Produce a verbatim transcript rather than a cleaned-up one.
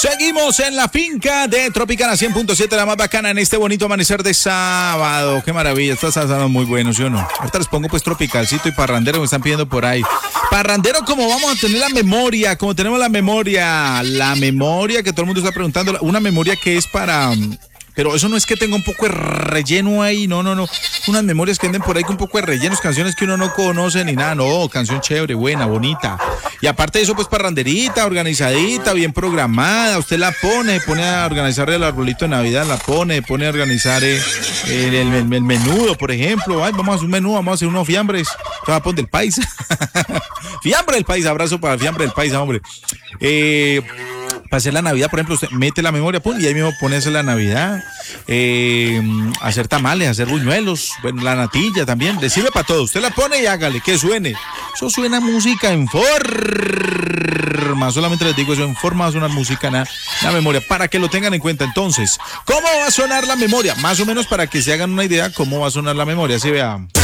Seguimos en la finca de Tropicana cien punto siete, la más bacana en este bonito amanecer de sábado. Qué maravilla, estás asado muy bueno, ¿sí o no? Ahorita les pongo pues tropicalcito y parrandero que me están pidiendo por ahí. Parrandero, como vamos a tener la memoria, como tenemos la memoria, la memoria que todo el mundo está preguntando, una memoria que es para... Pero eso no es que tenga un poco de relleno ahí, no, no, no. Unas memorias que anden por ahí con un poco de rellenos, canciones que uno no conoce ni nada, no, canción chévere, buena, bonita. Y aparte de eso, pues parranderita, organizadita, bien programada, usted la pone, pone a organizar el arbolito de Navidad, la pone, pone a organizar eh, el, el, el, el menudo, por ejemplo. Ay, vamos a hacer un menú, vamos a hacer unos fiambres. Japón del país. Fiambre del país, abrazo para el fiambre del país, hombre. Eh... Para hacer la Navidad, por ejemplo, usted mete la memoria, pum, y ahí mismo pone a hacer la Navidad, eh, hacer tamales, hacer buñuelos, bueno, la natilla también, le sirve para todo. Usted la pone y hágale, que suene. Eso suena música en forma, solamente les digo eso, en forma va a sonar música en la, la memoria, para que lo tengan en cuenta. Entonces, ¿cómo va a sonar la memoria? Más o menos para que se hagan una idea cómo va a sonar la memoria, así vean.